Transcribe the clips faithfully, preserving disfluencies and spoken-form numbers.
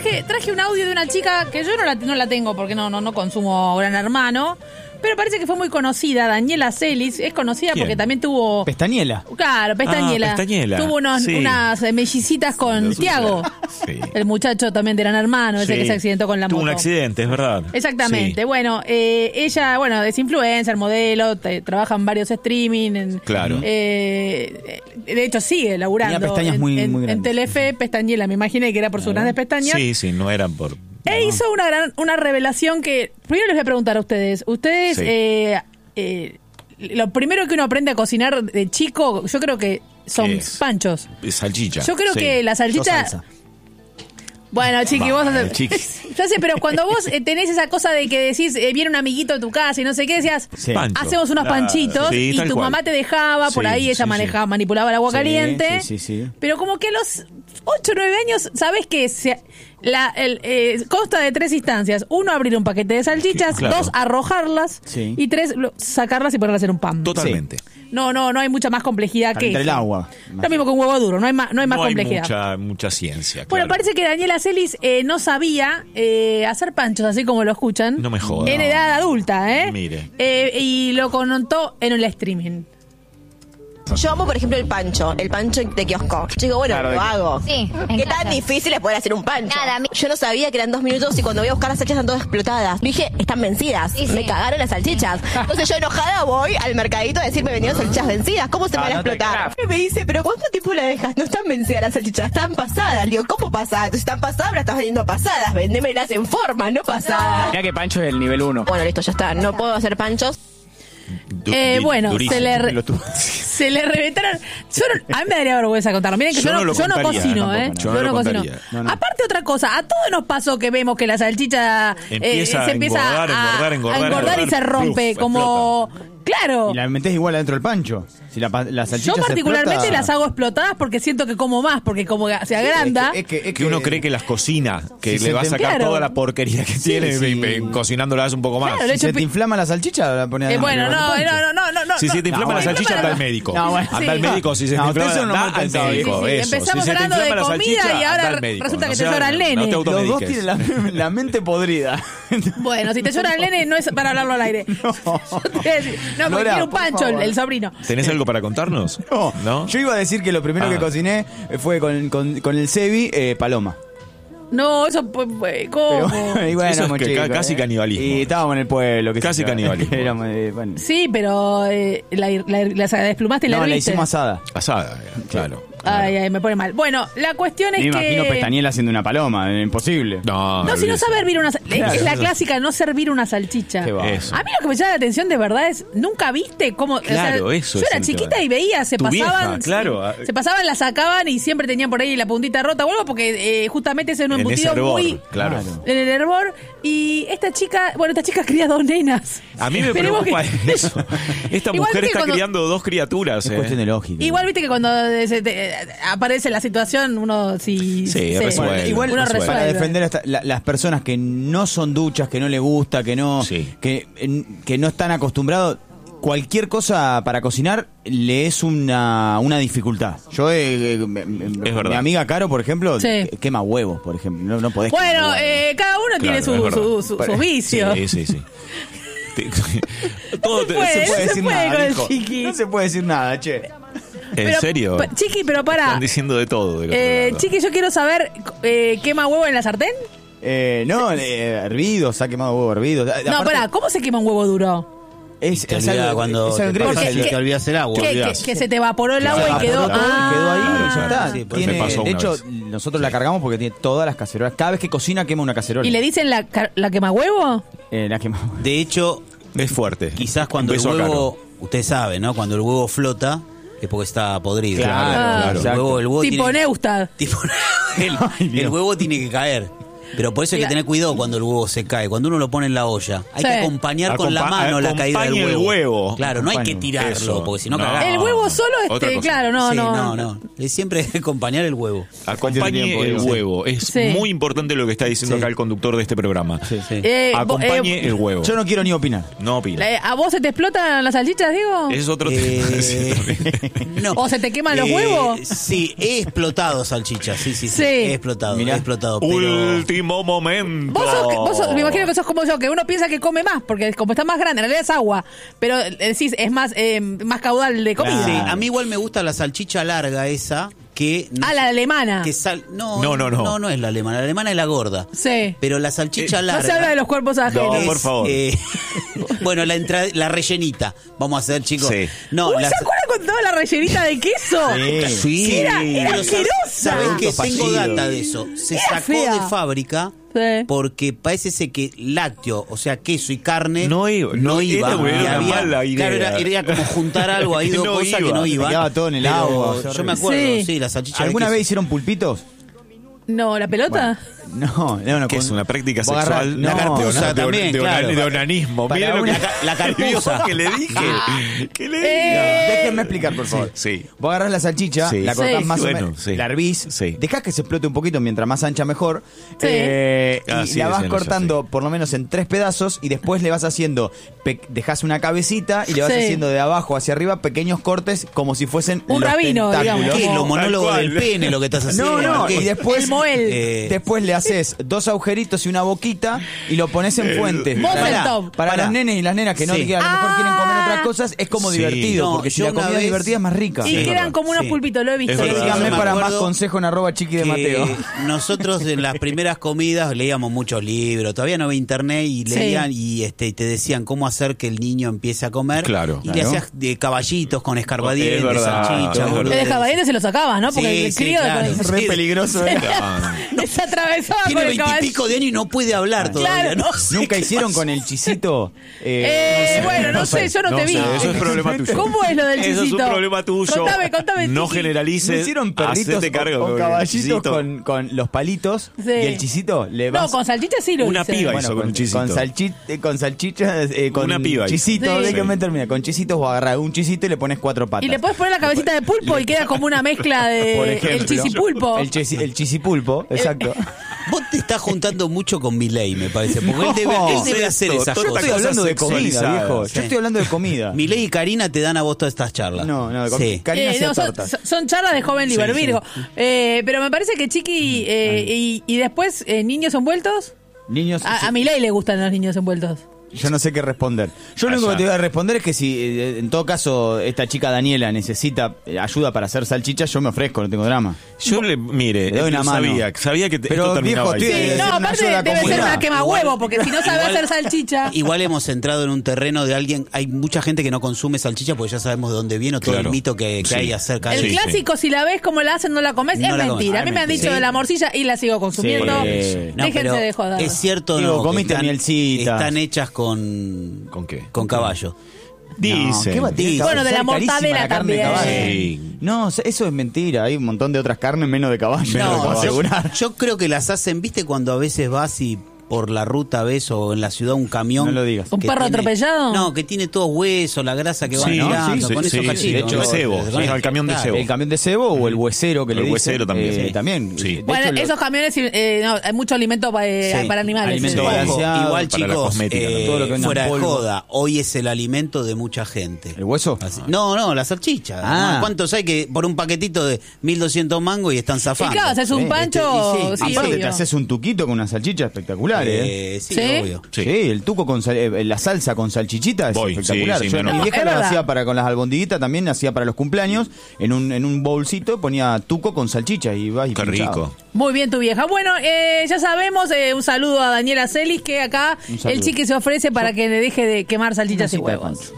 traje traje un audio de una chica que yo no la, no la tengo porque no, no, no consumo Gran Hermano, pero parece que fue muy conocida. Daniela Celis es conocida ¿Quién? porque también tuvo... Pestañela. Claro, Pestañela. Ah, Pestañela. Tuvo unos, Sí. unas mellicitas con Los Tiago, sí. el muchacho también de Gran Hermano, ese Sí. que se accidentó con la Tuvo moto. un accidente, es verdad. Exactamente. Sí. Bueno, eh, ella, bueno, es influencer, modelo, te- trabaja en varios streaming. En, Claro. eh, de hecho, sigue laburando. Tenía pestañas en, muy- en, muy en grandes. Telefe, Pestañela, me imaginé que era por sus grandes pestañas. Sí, sí, no eran por... E hizo una gran, una revelación que primero les voy a preguntar a ustedes. Ustedes, Sí. eh, eh, lo primero que uno aprende a cocinar de chico, yo creo que son ¿Qué es? panchos. Salchicha. Yo creo sí. que la Yo salchicha... salsa. Bueno, Chiqui, Va, vos haces... Chiqui. Yo sé, pero cuando vos eh, tenés esa cosa de que decís, eh, viene un amiguito de tu casa y no sé qué, decías, Sí. Pancho. hacemos unos Claro. panchitos Sí, y tal tu cual. mamá te dejaba, por Sí, ahí ella sí, manejaba, manipulaba el agua Sí, caliente. sí, sí, sí. Pero como que a los ocho o nueve años, ¿sabés que se, la, el, eh, consta de tres instancias? Uno, abrir un paquete de salchichas. Claro. Dos, arrojarlas. Sí. Y tres, lo- sacarlas y ponerlas en un pan. Totalmente. No, no, no hay mucha más complejidad que Calentar el eso. agua. Lo mismo que un huevo duro, no hay más, no hay más no hay complejidad. mucha, mucha ciencia. Bueno, claro. parece que Daniela Celis eh, no sabía eh, hacer panchos, así como lo escuchan. No me jodas. En edad adulta, ¿eh? Mire. Eh, y lo contó en el streaming. Yo amo, por ejemplo, el pancho, el pancho de kiosco. Yo digo, bueno, Claro, lo de- hago. Sí, en ¿Qué casa. tan difícil es poder hacer un pancho? Nada, mi- Yo no sabía que eran dos minutos y cuando voy a buscar las salchichas están todas explotadas. Dije, están vencidas. Sí, sí. Me cagaron las salchichas. Entonces yo enojada voy al mercadito a decir, me vendieron salchichas vencidas. ¿Cómo se No, me van a no te explotar? Y me dice, pero ¿cuánto tiempo la dejas? No están vencidas las salchichas, están pasadas. Le digo, ¿cómo pasadas? Entonces están pasadas, pero las estás vendiendo pasadas. Vendémelas en forma, no pasadas. Mirá que Pancho es el nivel uno. Bueno, listo, ya está. No puedo hacer panchos. Du- Eh, di- bueno, durísimo. se le, re- Lo tuvo. se le reventaron. Yo no- a mí me daría vergüenza contarlo. Miren que yo, Yo no, no lo yo no contaría, cocino, tampoco, ¿eh? no. Yo Yo no no lo cocino. contaría. No, no. Aparte, otra cosa, a todos nos pasó que vemos que la salchicha eh, Empieza se a empieza engordar, a, engordar, engordar, a engordar y engordar, se rompe. pluf, como. Claro. Y la metés igual adentro del pancho. Si la, pa- la salchicha Yo se particularmente explota- las hago explotadas porque siento que como más, porque como se agranda. Es que, es que, es Que uno cree que las cocina, que Si le se va a te- sacar Claro. toda la porquería que tiene sí. y- y cocinándolas un poco más. Claro, le Si se echo te pi- inflama la salchicha, la pones Eh, adentro bueno, del no, pancho. no, no, no, no. Si se te no. inflama No, la bueno. salchicha, anda Inflama al la- médico. No, bueno. Anda al Sí. médico si se te No, inflama ustedes son anda unos al mal médico. pensados. Sí, sí, Eso. empezamos Si se te hablando de inflama la comida salchicha, y ahora anda al médico. resulta que No te sea- llora el nene. No te Los dos automediques. tienen la, la mente podrida. Bueno, si te llora el nene, no es para hablarlo al aire. No. Yo te voy a decir, no, porque Nora, quiere un por pancho, el, favor. el sobrino. ¿Tenés algo para contarnos? No, ¿No? yo iba a decir que lo primero Ah. que cociné fue con, con, con el Sebi, eh, paloma. No, eso pues, pues, ¿cómo? Pero, y bueno, Eso es muy que chico, ca- casi eh. canibalismo. Y estábamos en el pueblo. qué sé Casi yo. canibalismo. Éramos, eh, bueno. Sí, pero eh, la, la, la, la desplumaste y la No, la herviste. hicimos asada. Asada, claro. Ay, ay, me pone mal. Bueno, la cuestión es Me que... imagino Pestañela haciendo una paloma, eh, imposible. No, No, si no olvídese. sabe hervir una... sal- Claro, es la eso. clásica, no servir una salchicha. Qué va. Eso. A mí lo que me llama la atención de verdad es, ¿nunca viste cómo? Claro, o sea, eso Yo es era el chiquita tema. y veía, se Tu pasaban. vieja, claro. Se pasaban, la sacaban y siempre tenían por ahí la puntita rota o algo, porque eh, justamente ese es un En ese embutido hervor, muy. claro. En el hervor. Y esta chica, bueno, esta chica cría dos nenas. A mí me Esperemos preocupa que- eso. Esta Igual mujer viste está cuando- criando dos criaturas. Es eh. cuestión de lógica. Igual viste que cuando se te- eh, aparece la situación, uno si. Sí, se- resuelve. Bueno, igual uno resuelve. para resuelve. defender a esta- la- las personas que no son duchas, que no les gusta, que no Sí. que, en- que no están acostumbrados, cualquier cosa para cocinar le es una, una dificultad. Yo, eh, eh, me- me- Es verdad. mi amiga Caro, por ejemplo, Sí. que- quema huevos, por ejemplo. No, no podés quemar Bueno, huevos. eh, cada uno Claro, tiene es su, verdad. su, su, sus vicios. Sí, sí, sí. Te- Todo te- puede, se no puede se decir puede nada, con el viejo. chiqui. No se puede decir nada, che. ¿En Pero, serio? pa- Chiqui, pero para. Están diciendo de todo. del otro Eh, lado. Chiqui, yo quiero saber, eh, ¿quema huevo en la sartén? Eh, no, eh, hervido, se ha quemado huevo hervido. No, Aparte, pará, ¿cómo se quema un huevo duro? Es, Te es olvidás algo- cuando es algo te increíble. pasa Porque- que que- te olvidas el agua. ¿Qué? Que, olvidás. que se te evaporó el agua Claro, y quedó. evaporó todo y quedó ahí y ya está. Sí, pues Tiene- me pasó de una hecho, vez. nosotros la cargamos porque tiene todas las cacerolas. Cada vez que cocina quema una cacerola. ¿Y le dicen la, car- la quema huevo? Eh, la quemamos. De hecho, Es fuerte. quizás cuando Un el beso a Caro. huevo, usted sabe, ¿no? Cuando el huevo flota, es porque está podrido. Claro, Ah. El exacto. huevo, el huevo Tipo tiene, Neustad. tipo- el, Ay, Dios. el huevo tiene que caer. Pero por eso hay que tener cuidado cuando el huevo se cae. Cuando uno lo pone en la olla, hay Sí. que acompañar con la Acompa- mano la caída del acompañe el huevo. huevo. Claro, no hay que Acompañe. tirarlo, Eso. porque si no No. cagás. El huevo solo, Otra este, cosa. claro, no, Sí, no. no, no. Es siempre acompañar el huevo. Acompañe tiempo, el digo? huevo. Es Sí. muy importante lo que está diciendo Sí. acá el conductor de este programa. Sí. Eh, vo- Acompañe eh, el huevo. Yo no quiero ni opinar. No opina. eh, ¿A vos se te explotan las salchichas, Diego? Ese es otro Eh, tema. no. ¿O se te queman los Eh, huevos? Sí, he explotado salchichas. Sí, sí, sí. Sí. He explotado, Mirá. he explotado. Pero... Último momento. Vos, sos, vos sos- me imagino que sos como yo, que uno piensa que come más, porque como está más grande, en realidad es agua, pero eh, decís, es más, eh, más caudal de comida. Sí, a mí igual me gusta la salchicha larga esa que no Ah, la alemana. que sal no, No, no, no. no no es la alemana, la alemana es la gorda. Sí. Pero la salchicha Eh, larga No se habla de los cuerpos ajenos. No, por favor. eh, bueno, la entrada, la rellenita. Vamos a hacer, chicos. Sí. No, Uy, la ¿se acuerdan con toda la rellenita de queso? Sí. Sí, Era- era pero asquerosa. ¿saben qué? Tanto Tengo fallido. data de eso. Se Era sacó fea. de fábrica Sí. porque parece ser que lácteo, o sea, queso y carne No iba, no no iba. era una Y había- mala idea. Claro, era, era como juntar algo ahí, dos No cosas que iba. no iban. Se quedaba todo en el Pero agua, Yo horrible. me acuerdo, Sí. sí, la salchicha de ¿Alguna queso. vez hicieron pulpitos? No, ¿la pelota? No, no, no. Que con- es una práctica vos agarrás- sexual. no, La cartuza de, ona- de, también, de, claro. de onanismo. Para Miren lo una- que, la cartuza. que le dije. ¿Qué le Eh, dije? Déjenme explicar, por favor. Sí. Vos agarrás la salchicha, Sí. la cortás Sí. más Bueno, o menos, sí. la hervís, Sí. dejás que se explote un poquito, mientras más ancha mejor, Sí. eh, Ah, y sí, la vas decían eso, cortando sí. por lo menos en tres pedazos y después le vas haciendo, pe- dejás una cabecita y le vas Sí. haciendo de abajo hacia arriba pequeños cortes como si fuesen Un los rabino, tentáculos. digamos. ¿Qué? Como- Los monólogos Tal del cual. pene lo que estás haciendo. No, no, ¿Qué? y después El Moel. Eh, después le haces dos agujeritos y una boquita y lo pones en fuente. Vos Para, el top. para Pará. los nenes y las nenas que no Sí. que a lo mejor quieren comer Ah. otras cosas, es como Sí. divertido, No, porque si yo la una comida vez- divertida es más rica. Y Sí, es quedan verdad. como unos Sí. pulpitos, lo he visto. Es lo he verdad. visto. Díganme Yo me para más acuerdo consejo en arroba chiqui de que Mateo. nosotros en las primeras comidas leíamos muchos libros, todavía no había internet y Sí. leían y este y te decían cómo hacer que el niño empiece a comer. Claro. Y le Claro. hacías de caballitos con Es escarbadientes, verdad, salchicha, es verdad. boludo. El escabadiente se lo sacabas, ¿no? Porque Sí, el sí, crío claro. después- Re peligroso era. se atravesaba Tiene con el caballo. veintipico de años y no puede hablar todavía. Claro. No sé ¿Nunca qué hicieron pasó. con el chisito? Eh, bueno, no sé, yo no, te vi. sé, eso es problema tuyo. ¿Cómo es lo del Eso chisito? es un problema tuyo. Contame, contame. No Chiqui. ¿No generalices. hicieron perritos Hacete cargo o, o con el caballitos chisito. con, con los palitos Sí. y el chisito? Le vas... No, con salchicha sí lo Una hice. piba Bueno, hizo con un chisito. Con, salchi- eh, con salchichas, eh, con Una piba hizo. chisito, Sí. déjame Sí. terminar. Con chisitos vos agarrás un chisito y le pones cuatro patas. Y le puedes poner la cabecita de pulpo y queda como una mezcla Por de ejemplo. el chisipulpo. El, chisi- el chisipulpo, exacto. Vos te estás juntando mucho con Milei, me parece, porque él debe, No, él debe es hacer esto, esas toda Yo cosas. estoy hablando de cosas comida, sexualizadas. viejo. Sí. Yo estoy hablando de comida. Milei y Karina te dan a vos todas estas charlas. No, no, de com- sí. Karina Eh, hacía no, son, tortas. son charlas de joven liber, Sí, sí. Virgo. Eh, pero me parece que Chiqui eh, y, y después eh, niños envueltos. Niños, A, a Milei le gustan los niños envueltos. yo no sé qué responder. Yo lo único Allá. que te voy a responder es que si eh, en todo caso esta chica Daniela necesita eh, ayuda para hacer salchichas, yo me ofrezco, no tengo drama. Yo le, mire, Le doy una lo mano. sabía, sabía que te- Pero, esto terminaba viejo, ahí. estoy- Sí, Debe no, ser una aparte ayuda a debe ser comunidad. una quema huevo, porque si no sabe Igual- hacer salchicha. Igual hemos entrado en un terreno de alguien. Hay mucha gente que no consume salchicha porque ya sabemos de dónde viene o todo Claro. el mito que, que Sí. hay acerca El de Sí, eso. clásico, si la ves como la hacen, no la comes, No es la comes. mentira. Ah, A mí me han mentira. dicho Sí. de la morcilla y la sigo consumiendo. Sí. No, Déjense pero de joder. es cierto Digo, no. que comiste están- mielcitas. Están hechas con. ¿Con qué? Con caballo. Dicen. ¿qué va a tener que Bueno, de la ser carísima mortadela la carne de también. caballo? Sí. No, eso es mentira. Hay un montón de otras carnes menos de caballo. Menos te de puedo caballo. asegurar. Yo creo que las hacen, ¿viste? Cuando a veces vas y por la ruta ves o en la ciudad un camión. No lo digas. ¿Un que perro tiene- atropellado? No, que tiene todo hueso, la grasa que va Sí, tirando, sí, sí, con sí, esos sí, cachitos. de hecho, ¿no? el cebo, Con- sí, el camión de claro. cebo. El camión de cebo o el huesero que El le dicen. huesero también, eh, sí. también. Sí. De Bueno, hecho, lo- esos camiones, eh, no, hay mucho alimento pa- eh, Sí. para animales. Alimento sí. balanceado. Ojo, igual para la chicos, cosmética, eh, ¿no? Todo lo que venga fuera en de polvo. joda, hoy es el alimento de mucha gente. ¿El hueso? Así- No, no, la salchicha. Ah. ¿Cuántos hay que por un paquetito de mil doscientos mangos y están Y zafando? claro, haces un Sí, pancho. este, y sí, sí, Aparte obvio. te haces un tuquito con una salchicha espectacular, ¿eh? Eh, sí, ¿Sí? obvio. Sí, el tuco con sal- eh, la salsa con salchichita es Voy, espectacular. sí, sí, Yo, me mi enojo. vieja Es lo verdad. hacía para con las albondiguitas, también hacía para los cumpleaños. En un, en un bolsito ponía tuco con salchicha y va y Qué pinchaba. rico. Muy bien tu vieja. Bueno, eh, ya sabemos, eh, un saludo a Daniela Celis, que acá Un saludo. el chiqui se ofrece para que le deje de quemar salchichas y Una cita de huevos.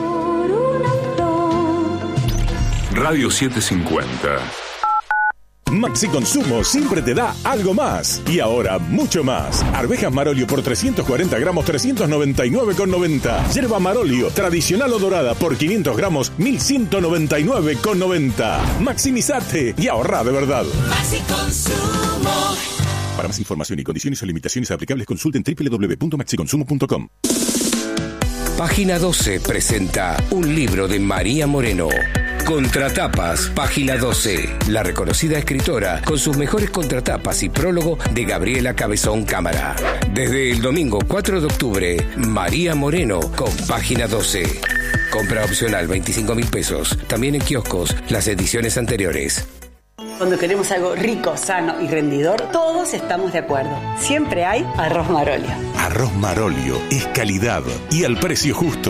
Radio setecientos cincuenta. Maxi Consumo siempre te da algo más. Y ahora, mucho más. Arvejas Marolio por trescientos cuarenta gramos, trescientos noventa y nueve con noventa. Yerba Marolio, tradicional o dorada por quinientos gramos, mil ciento noventa y nueve con noventa. Maximizate y ahorra de verdad. Maxi Consumo. Para más información y condiciones o limitaciones aplicables, consulten doble u doble u doble u punto maxiconsumo punto com. Página doce presenta un libro de María Moreno. Contratapas, Página doce. La reconocida escritora con sus mejores contratapas y prólogo de Gabriela Cabezón Cámara. Desde el domingo cuatro de octubre, María Moreno con Página doce. Compra opcional veinticinco mil pesos. También en kioscos, las ediciones anteriores. Cuando queremos algo rico, sano y rendidor, todos estamos de acuerdo. Siempre hay arroz Marolio. Arroz Marolio es calidad y al precio justo.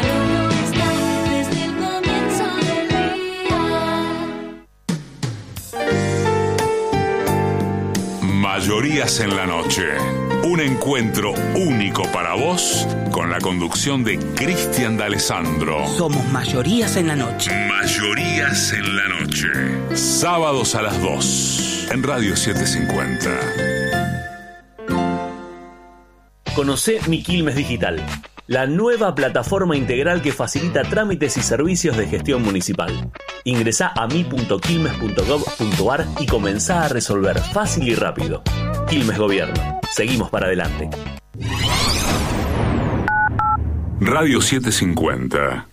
Mayorías en la noche. Un encuentro único para vos con la conducción de Cristian D'Alessandro. Somos Mayorías en la noche. Mayorías en la noche. Sábados a las dos en Radio setecientos cincuenta. Conocé Mi Quilmes Digital, la nueva plataforma integral que facilita trámites y servicios de gestión municipal. Ingresá a mi punto quilmes punto gov punto ar y comenzá a resolver fácil y rápido. Quilmes Gobierno. Seguimos para adelante. Radio setecientos cincuenta.